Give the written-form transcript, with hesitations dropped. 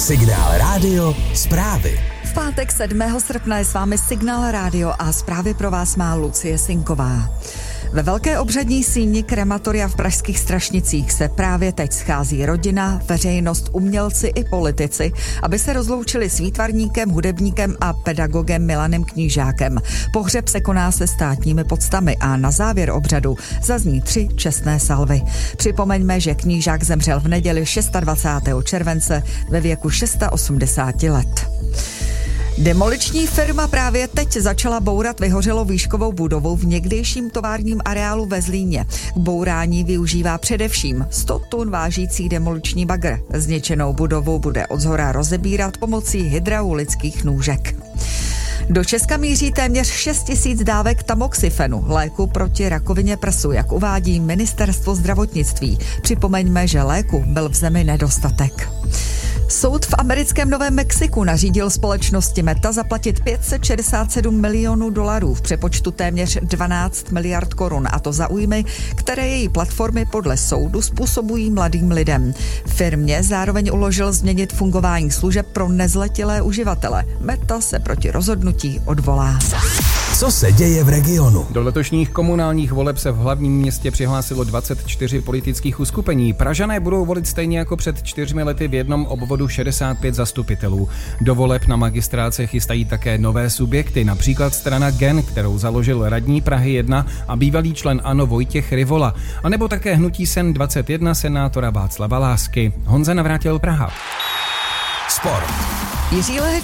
Signál Rádio zprávy. V pátek 7. srpna je s vámi Signál Rádio a zprávy pro vás má Lucie Sinková. Ve velké obřadní síni krematoria v pražských Strašnicích se právě teď schází rodina, veřejnost, umělci i politici, aby se rozloučili s výtvarníkem, hudebníkem a pedagogem Milanem Knížákem. Pohřeb se koná se státními poctami a na závěr obřadu zazní 3 čestné salvy. Připomeňme, že Knížák zemřel v neděli 26. července ve věku 86 let. Demoliční firma právě teď začala bourat vyhořelou výškovou budovu v někdejším továrním areálu ve Zlíně. K bourání využívá především 100 tun vážící demoliční bagr. Zničenou budovu bude odzhora rozebírat pomocí hydraulických nůžek. Do Česka míří téměř 6 000 dávek tamoxifenu, léku proti rakovině prsu, jak uvádí Ministerstvo zdravotnictví. Připomeňme, že léku byl v zemi nedostatek. Soud v americkém Novém Mexiku nařídil společnosti Meta zaplatit $567 milionů v přepočtu téměř 12 miliard korun, a to za újmy, které její platformy podle soudu způsobují mladým lidem. Firmě zároveň uložil změnit fungování služeb pro nezletilé uživatele. Meta se proti rozhodnutí odvolá. Co se děje v regionu? Do letošních komunálních voleb se v hlavním městě přihlásilo 24 politických uskupení. Pražané budou volit stejně jako před 4 lety v jednom obvodu 65 zastupitelů. Do voleb na magistrát se chystají také nové subjekty, například strana GEN, kterou založil radní Prahy 1 a bývalý člen ANO Vojtěch Rivola, anebo také hnutí SEN 21 senátora Václava Lásky. Honza Navrátil, Praha. Sport. Jiří Lehečka